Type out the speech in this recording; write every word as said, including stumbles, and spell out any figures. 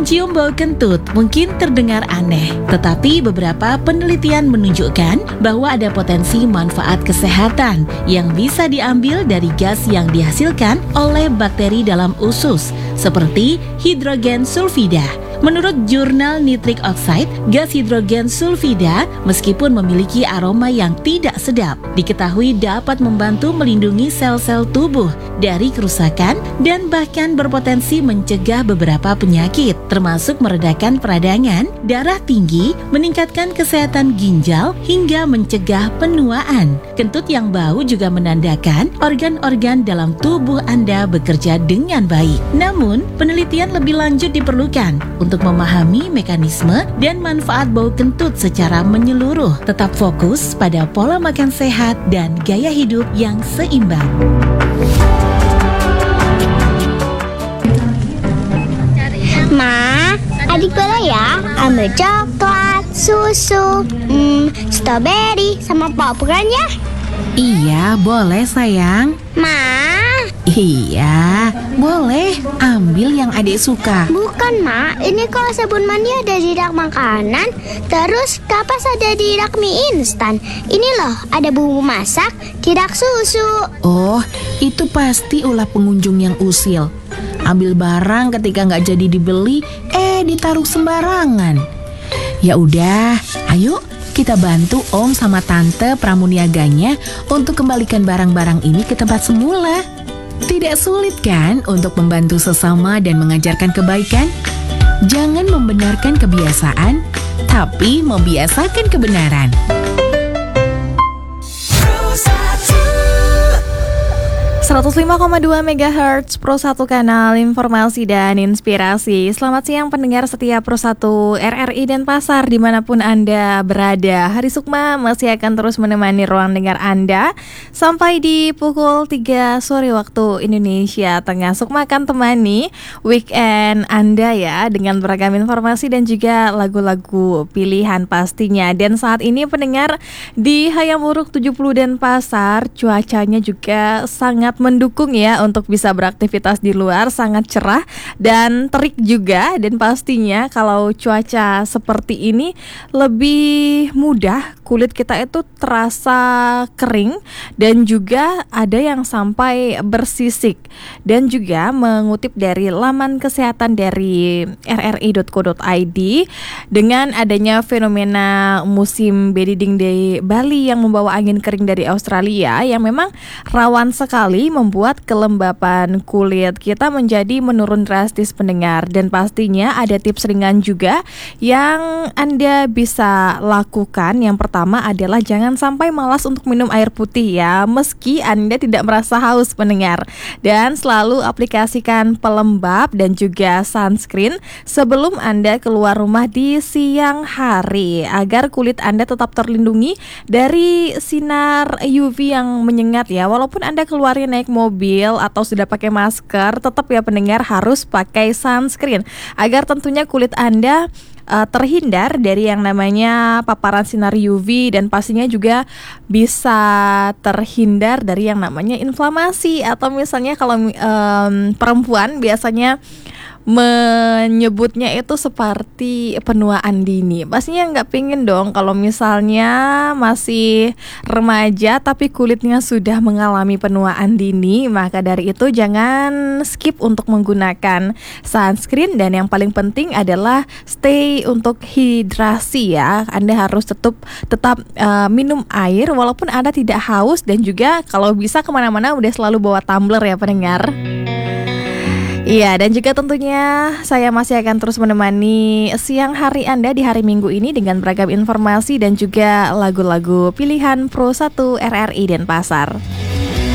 Mencium bau kentut mungkin terdengar aneh, tetapi beberapa penelitian menunjukkan bahwa ada potensi manfaat kesehatan yang bisa diambil dari gas yang dihasilkan oleh bakteri dalam usus, seperti hidrogen sulfida. Menurut jurnal Nitric Oxide, gas hidrogen sulfida meskipun memiliki aroma yang tidak sedap, diketahui dapat membantu melindungi sel-sel tubuh dari kerusakan dan bahkan berpotensi mencegah beberapa penyakit, termasuk meredakan peradangan, darah tinggi, meningkatkan kesehatan ginjal, hingga mencegah penuaan. Kentut yang bau juga menandakan organ-organ dalam tubuh Anda bekerja dengan baik. Namun, penelitian lebih lanjut diperlukan untuk memahami mekanisme dan manfaat bau kentut secara menyeluruh. Tetap fokus pada pola makan sehat dan gaya hidup yang seimbang. Ma, adik boleh ya ambil coklat, susu, hmm, strawberry, sama popcorn ya? Iya, boleh sayang. Ma, Iya, boleh. Ambil yang adik suka. bukan Ma, ini kalau sabun mandi ada di rak makanan, terus kapas ada di rak mie instan. Ini loh, ada bumbu masak di rak susu. Oh, itu pasti ulah pengunjung yang usil. Ambil barang ketika nggak jadi dibeli, eh ditaruh sembarangan. Ya udah, ayo kita bantu Om sama Tante pramuniaganya untuk kembalikan barang-barang ini ke tempat semula. Tidak sulit kan untuk membantu sesama dan mengajarkan kebaikan? Jangan membenarkan kebiasaan, tapi membiasakan kebenaran. seratus lima koma dua megahertz Pro satu kanal informasi dan inspirasi. Selamat siang pendengar setia Pro satu R R I Denpasar dimanapun Anda berada. Hari Sukma masih akan terus menemani ruang dengar Anda sampai di pukul tiga sore waktu Indonesia Tengah. Sukma akan temani weekend Anda ya dengan beragam informasi dan juga lagu-lagu pilihan pastinya. Dan saat ini pendengar di Hayam Wuruk tujuh puluh Denpasar, cuacanya juga sangat mendukung ya untuk bisa beraktivitas di luar, sangat cerah dan terik juga. Dan pastinya kalau cuaca seperti ini lebih mudah kulit kita itu terasa kering dan juga ada yang sampai bersisik. Dan juga mengutip dari laman kesehatan dari r r i dot co dot i d, dengan adanya fenomena musim bediding di Bali yang membawa angin kering dari Australia yang memang rawan sekali membuat kelembapan kulit kita menjadi menurun drastis pendengar. Dan pastinya ada tips ringan juga yang Anda bisa lakukan. Yang pertama adalah jangan sampai malas untuk minum air putih ya, meski Anda tidak merasa haus pendengar. Dan selalu aplikasikan pelembab dan juga sunscreen sebelum Anda keluar rumah di siang hari agar kulit Anda tetap terlindungi dari sinar U V yang menyengat ya. Walaupun Anda keluarnya naik mobil atau sudah pakai masker, tetap ya pendengar harus pakai sunscreen agar tentunya kulit Anda uh, terhindar dari yang namanya paparan sinar U V dan pastinya juga bisa terhindar dari yang namanya inflamasi atau misalnya kalau um, perempuan biasanya menyebutnya itu seperti penuaan dini. Pastinya nggak pingin dong kalau misalnya masih remaja tapi kulitnya sudah mengalami penuaan dini. Maka dari itu jangan skip untuk menggunakan sunscreen. Dan yang paling penting adalah stay untuk hidrasi ya. Anda harus tetap tetap uh, minum air walaupun Anda tidak haus. Dan juga kalau bisa kemana-mana udah selalu bawa tumbler ya pendengar. Iya, dan juga tentunya saya masih akan terus menemani siang hari Anda di hari Minggu ini dengan beragam informasi dan juga lagu-lagu pilihan Pro satu R R I Denpasar.